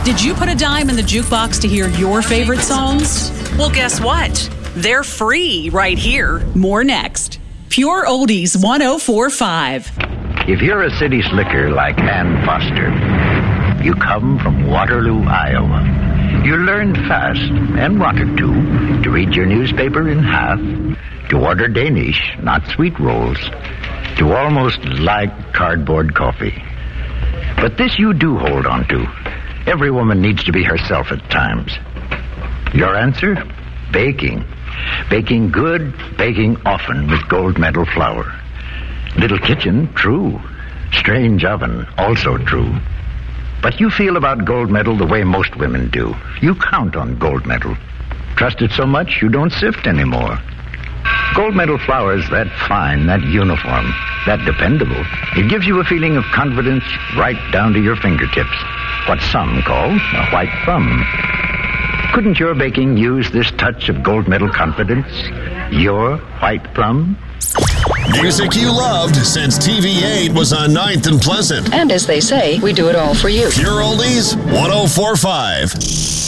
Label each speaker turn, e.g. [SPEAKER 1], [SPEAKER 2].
[SPEAKER 1] Did you put a dime in the jukebox to hear your favorite songs? Well, guess what? They're free right here. More next. Pure Oldies 104.5.
[SPEAKER 2] If you're a city slicker like Ann Foster, you come from Waterloo, Iowa. You learned fast, and wanted to read your newspaper in half, to order Danish, not sweet rolls, to almost like cardboard coffee. But this you do hold on to. Every woman needs to be herself at times. Your answer? Baking. Baking good, baking often with Gold Medal flour. Little kitchen, true. Strange oven, also true. But you feel about Gold Medal the way most women do. You count on Gold Medal. Trust it so much you don't sift anymore. Gold Medal flour is that fine, that uniform, that dependable. It gives you a feeling of confidence right down to your fingertips. What some call a white thumb. Couldn't your baking use this touch of Gold Medal confidence? Your white plum?
[SPEAKER 3] Music you loved since TV8 was on 9th and Pleasant.
[SPEAKER 4] And as they say, we do it all for you.
[SPEAKER 3] Pure Oldies 104.5.